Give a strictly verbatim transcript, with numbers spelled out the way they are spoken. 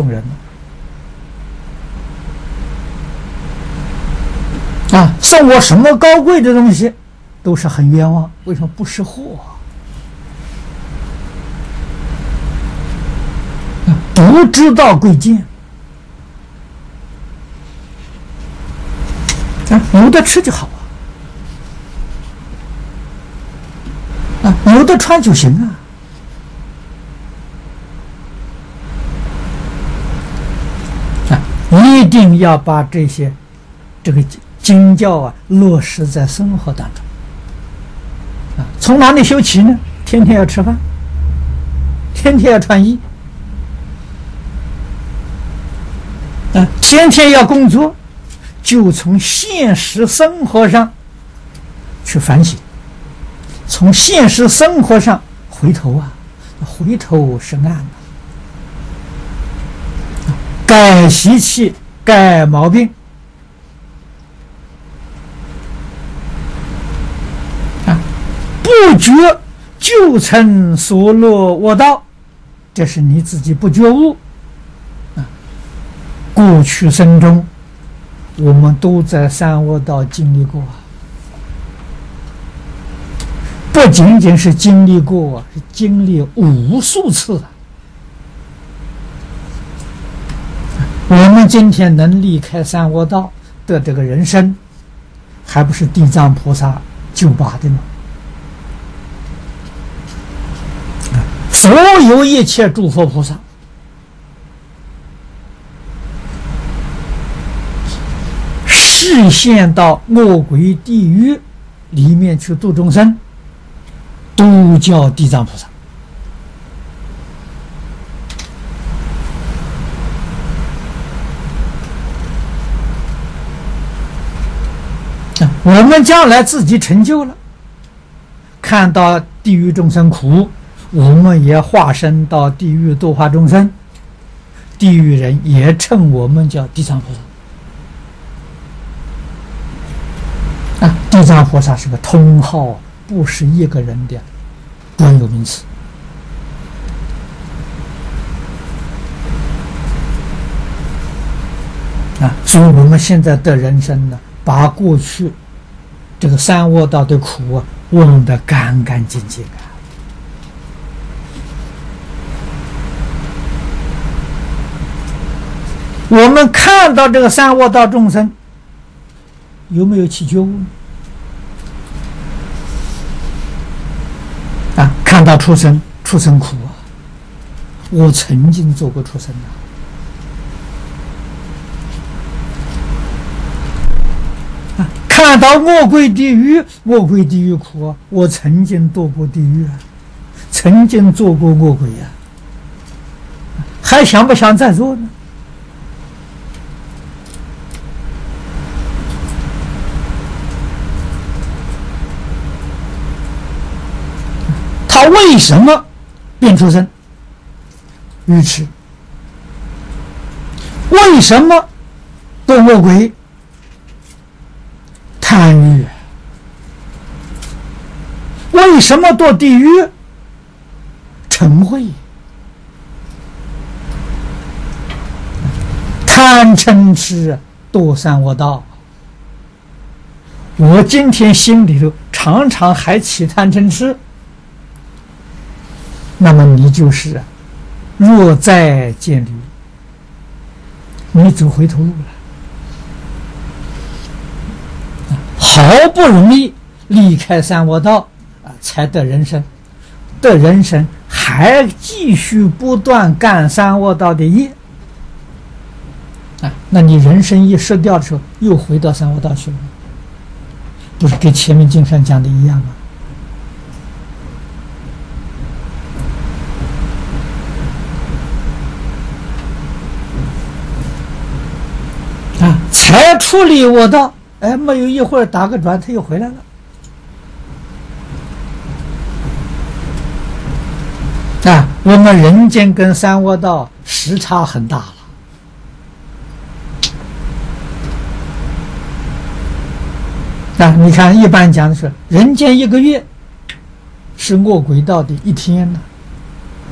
众人了。啊，送我什么高贵的东西，都是很冤枉。为什么不识货？啊，不知道贵贱。啊，有的吃就好啊，啊，有的穿就行啊。啊，一定要把这些这个经教啊落实在生活当中。啊，从哪里修起呢？天天要吃饭，天天要穿衣，啊，天天要工作。就从现实生活上去反省，从现实生活上回头啊，回头是岸的，改习气，改毛病啊，不觉就成所落卧道，这是你自己不觉悟啊。过去生中我们都在三恶道经历过啊，不仅仅是经历过，是经历无数次了。我们今天能离开三恶道的这个人生，还不是地藏菩萨救拔的吗？所有一切诸佛菩萨示现到恶鬼地狱里面去度众生，都叫地藏菩萨。我们将来自己成就了，看到地狱众生苦，我们也化身到地狱度化众生，地狱人也称我们叫地藏菩萨。啊，地藏菩萨是个通号，不是一个人的专有名词。啊，所以我们现在的人生呢，把过去这个三恶道的苦啊忘得干干净净啊。我们看到这个三恶道众生，有没有起觉悟呢？啊，看到畜生，畜生苦啊！我曾经做过畜生啊！啊，看到恶鬼地狱，恶鬼地狱苦啊！我曾经堕过地狱啊，曾经做过恶鬼啊，还想不想再做呢？他为什么变畜生？愚痴。为什么堕恶鬼？贪欲。为什么堕地狱？嗔恚。贪嗔痴堕三恶道。我今天心里头常常还起贪嗔痴，那么你就是若在见驴，你走回头路了。好不容易离开三恶道啊，才得人生，得人生还继续不断干三恶道的业啊，那你人生一失掉的时候，又回到三恶道去了吗？不是跟前面经上讲的一样吗？啊，才处理我道，哎，没有一会儿打个转，他又回来了。啊，我们人间跟三恶道时差很大了。啊，你看，一般讲的是人间一个月，是恶鬼道的一天呢。